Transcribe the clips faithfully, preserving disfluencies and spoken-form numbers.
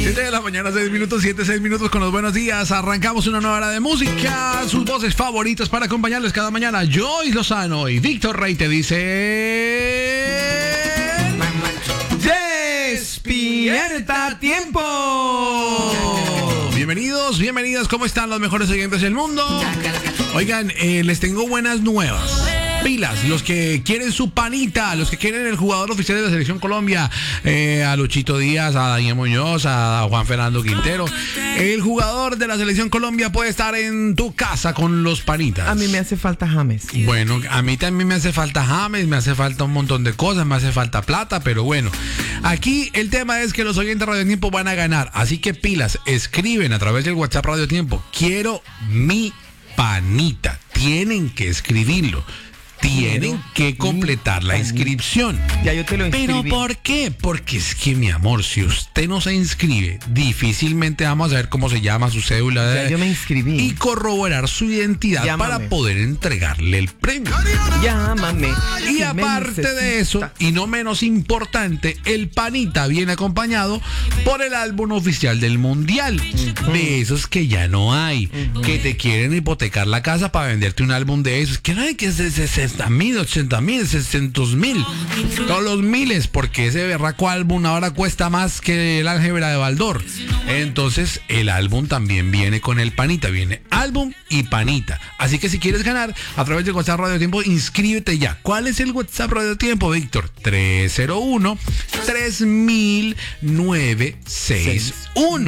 siete de la mañana, seis minutos, siete, seis minutos con los buenos días. Arrancamos una nueva hora de música. Sus voces favoritas para acompañarles cada mañana. Joy Lozano y Víctor Rey te dice... ¡Despierta a tiempo! Bienvenidos, bienvenidas. ¿Cómo están los mejores oyentes del mundo? Oigan, eh, les tengo buenas nuevas. Pilas, los que quieren su panita, los que quieren el jugador oficial de la Selección Colombia, eh, a Luchito Díaz, a Daniel Muñoz, a Juan Fernando Quintero. El jugador de la Selección Colombia puede estar en tu casa con los panitas. A mí me hace falta James. Bueno, a mí también me hace falta James, me hace falta un montón de cosas, me hace falta plata, pero bueno. Aquí el tema es que los oyentes Radio Tiempo van a ganar, así que pilas, escriben a través del WhatsApp Radio Tiempo, quiero mi panita, tienen que escribirlo. Tienen que completar la inscripción. Ya yo te lo inscribí. ¿Pero por qué? Porque es que, mi amor, si usted no se inscribe, difícilmente vamos a ver cómo se llama su cédula de... Ya yo me inscribí. Y corroborar su identidad. Llámame. Para poder entregarle el premio. Llámame. Y aparte de eso, y no menos importante, el panita viene acompañado por el álbum oficial del Mundial. Uh-huh. De esos que ya no hay. Uh-huh. Que te quieren hipotecar la casa para venderte un álbum de esos. Que no hay que se, se, se mil, ochenta mil, sescientos mil, todos los miles, porque ese berraco álbum ahora cuesta más que el álgebra de Baldor. Entonces el álbum también viene con el panita, viene álbum y panita. Así que si quieres ganar a través del WhatsApp Radio Tiempo, inscríbete ya. ¿Cuál es el WhatsApp Radio Tiempo, Víctor? tres cero uno, tres mil, nueve seis uno.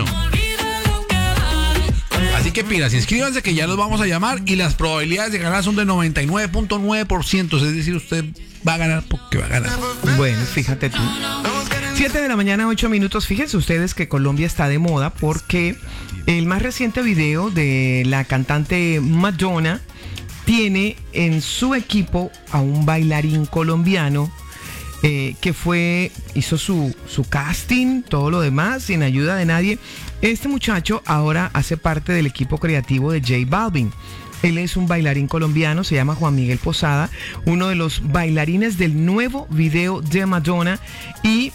Así que pilas, inscríbanse que ya los vamos a llamar y las probabilidades de ganar son de noventa y nueve punto nueve por ciento. Es decir, usted va a ganar porque va a ganar. Bueno, fíjate tú. siete de la mañana, ocho minutos. Fíjense ustedes que Colombia está de moda porque el más reciente video de la cantante Madonna tiene en su equipo a un bailarín colombiano Eh, que fue, hizo su, su casting, todo lo demás, sin ayuda de nadie. Este muchacho ahora hace parte del equipo creativo de J Balvin. Él es un bailarín colombiano, se llama Juan Miguel Posada, uno de los bailarines del nuevo video de Madonna y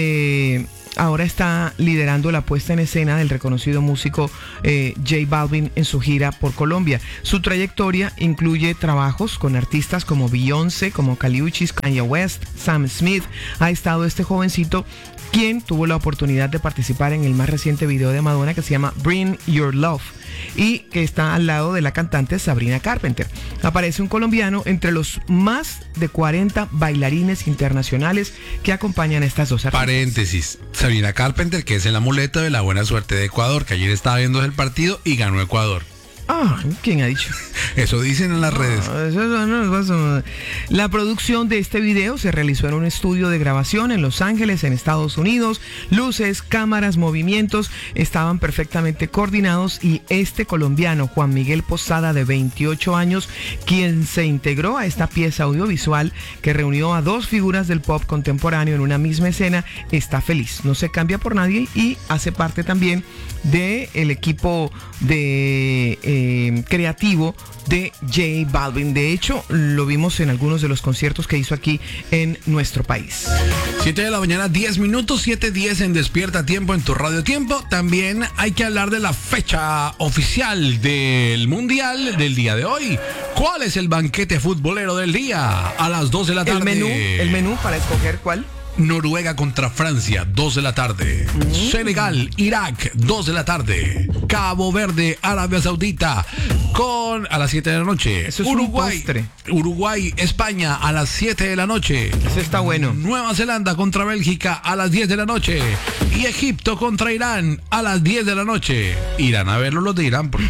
eh, ahora está liderando la puesta en escena del reconocido músico eh, J Balvin en su gira por Colombia. Su trayectoria incluye trabajos con artistas como Beyoncé, como Kali Uchis, Kanye West, Sam Smith. Ha estado este jovencito quien tuvo la oportunidad de participar en el más reciente video de Madonna que se llama Bring Your Love y que está al lado de la cantante Sabrina Carpenter. Aparece un colombiano entre los más de cuarenta bailarines internacionales que acompañan a estas dos artistas. Paréntesis, Sabrina Carpenter, que es el amuleto de la buena suerte de Ecuador, que ayer estaba viendo el partido y ganó Ecuador. Ah, ¿quién ha dicho? Eso dicen en las redes. No, eso, no, no, eso. La producción de este video se realizó en un estudio de grabación en Los Ángeles, en Estados Unidos. Luces, cámaras, movimientos estaban perfectamente coordinados y este colombiano, Juan Miguel Posada, de veintiocho años, quien se integró a esta pieza audiovisual que reunió a dos figuras del pop contemporáneo en una misma escena, está feliz. No se cambia por nadie y hace parte también del equipo de... Eh, Eh, creativo de J Balvin. De hecho, lo vimos en algunos de los conciertos que hizo aquí en nuestro país. siete de la mañana, diez minutos, siete diez en Despierta Tiempo en tu Radio Tiempo. También hay que hablar de la fecha oficial del Mundial del día de hoy. ¿Cuál es el banquete futbolero del día? A las dos de la tarde. El menú, el menú para escoger cuál. Noruega contra Francia, dos de la tarde. Mm. Senegal, Irak, dos de la tarde. Cabo Verde, Arabia Saudita, con a las siete de la noche. Eso es Uruguay, un postre. Uruguay, España, a las siete de la noche. Eso está bueno. Nueva Zelanda contra Bélgica, a las diez de la noche. Y Egipto contra Irán, a las diez de la noche. Irán a verlo los de Irán, porque...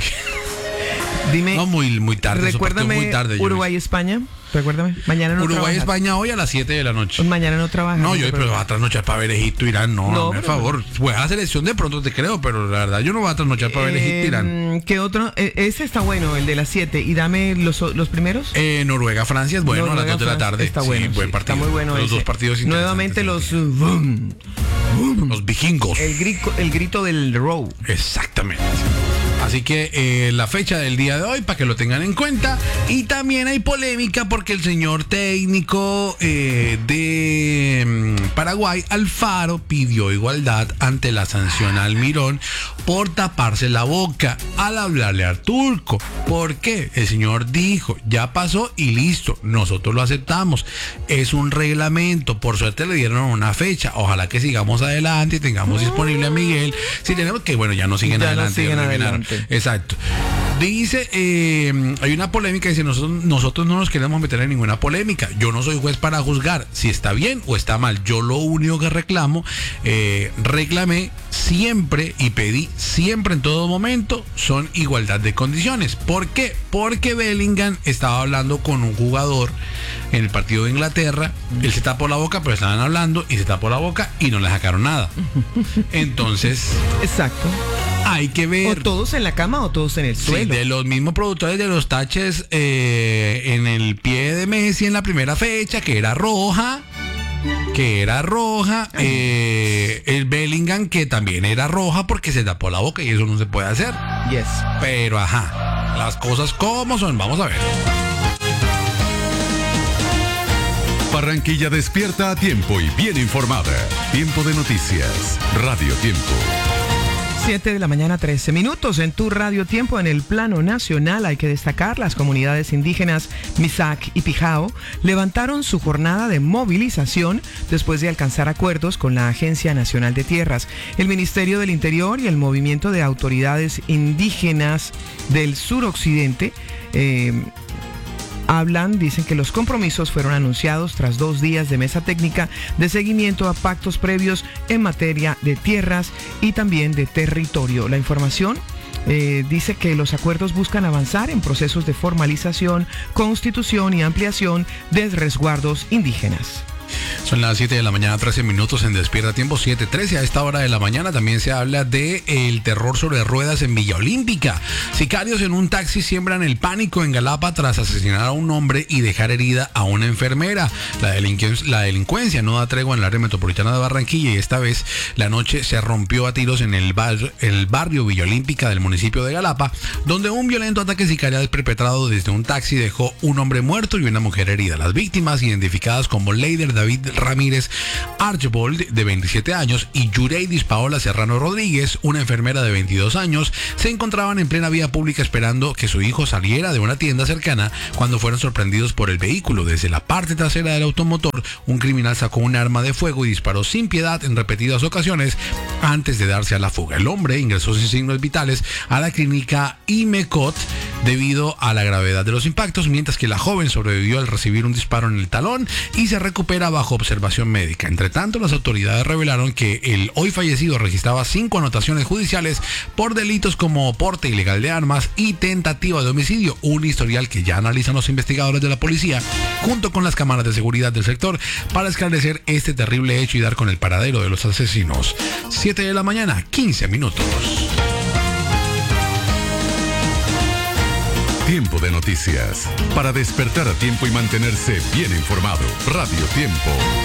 Dime, no, muy, muy tarde. Recuérdame, muy tarde, Uruguay, España. Recuérdame, mañana no Uruguay, trabajas. España hoy a las siete de la noche. Mañana no trabajas. No, yo pero va a trasnochar para ver Egipto, Irán. No, no, por favor. Pues a la selección de pronto te creo, pero la verdad yo no voy a trasnochar para eh, ver Egipto, Irán. ¿Qué otro? Eh, ese está bueno, el de las siete. Y dame los, los primeros. Eh, Noruega, Francia es bueno, Noruega, a las dos de la tarde. Está bueno. Sí, buen partido. Está muy bueno. Los ese. dos partidos Nuevamente los... Uh, boom, boom, los vikingos. El grito, el grito del row. Exactamente. Así que eh, la fecha del día de hoy, para que lo tengan en cuenta. Y también hay polémica porque el señor técnico eh, de mm, Paraguay, Alfaro, pidió igualdad ante la sanción a Almirón por taparse la boca al hablarle al turco. ¿Por qué? El señor dijo, ya pasó y listo, nosotros lo aceptamos. Es un reglamento, por suerte le dieron una fecha. Ojalá que sigamos adelante y tengamos disponible a Miguel. Si tenemos que, bueno, ya no siguen Ya no adelante. siguen ya terminaron. adelante. Exacto. Dice, eh, hay una polémica, dice, nosotros, nosotros no nos queremos meter en ninguna polémica. Yo no soy juez para juzgar si está bien o está mal. Yo lo único que reclamo, eh, reclamé siempre y pedí siempre en todo momento son igualdad de condiciones. ¿Por qué? Porque Bellingham estaba hablando con un jugador en el partido de Inglaterra. Él se tapó la boca, pero estaban hablando y se tapó la boca y no le sacaron nada. Entonces, exacto. Hay que ver. O todos en la cama o todos en el suelo. Sí, de los mismos productores de los taches eh, en el pie de Messi en la primera fecha, que era roja. Que era roja. Eh, el Bellingham, que también era roja porque se tapó la boca y eso no se puede hacer. Yes. Pero ajá, las cosas como son. Vamos a ver. Barranquilla despierta a tiempo y bien informada. Tiempo de noticias. Radio Tiempo. siete de la mañana, trece minutos. En tu Radio Tiempo, en el plano nacional, hay que destacar, las comunidades indígenas Misak y Pijao levantaron su jornada de movilización después de alcanzar acuerdos con la Agencia Nacional de Tierras, el Ministerio del Interior y el Movimiento de Autoridades Indígenas del Suroccidente. Eh, Hablan, dicen que los compromisos fueron anunciados tras dos días de mesa técnica de seguimiento a pactos previos en materia de tierras y también de territorio. La información eh, dice que los acuerdos buscan avanzar en procesos de formalización, constitución y ampliación de resguardos indígenas. Son las siete de la mañana, trece minutos en Despierta Tiempo, siete trece. A esta hora de la mañana también se habla de el terror sobre ruedas en Villa Olímpica. Sicarios en un taxi siembran el pánico en Galapa tras asesinar a un hombre y dejar herida a una enfermera. La, delinquen- la delincuencia no da tregua en la área metropolitana de Barranquilla y esta vez la noche se rompió a tiros en el, bar- el barrio Villa Olímpica del municipio de Galapa, donde un violento ataque sicarial perpetrado desde un taxi dejó un hombre muerto y una mujer herida. Las víctimas, identificadas como Leider David Ramírez Archbold, de veintisiete años, y Yureidis Paola Serrano Rodríguez, una enfermera de veintidós años, se encontraban en plena vía pública esperando que su hijo saliera de una tienda cercana cuando fueron sorprendidos por el vehículo. Desde la parte trasera del automotor, un criminal sacó un arma de fuego y disparó sin piedad en repetidas ocasiones antes de darse a la fuga. El hombre ingresó sin signos vitales a la clínica Imecot debido a la gravedad de los impactos, mientras que la joven sobrevivió al recibir un disparo en el talón y se recupera bajo observación médica. Entre tanto, las autoridades revelaron que el hoy fallecido registraba cinco anotaciones judiciales por delitos como porte ilegal de armas y tentativa de homicidio, un historial que ya analizan los investigadores de la policía junto con las cámaras de seguridad del sector para esclarecer este terrible hecho y dar con el paradero de los asesinos. siete de la mañana, quince minutos. Tiempo de noticias. Para despertar a tiempo y mantenerse bien informado. Radio Tiempo.